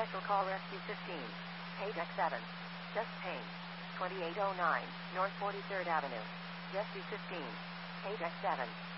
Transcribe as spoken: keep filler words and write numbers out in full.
Special call Rescue fifteen. Paydeck seven. Just Pain. twenty-eight oh nine, North forty-third Avenue. Rescue fifteen. Paydeck seven.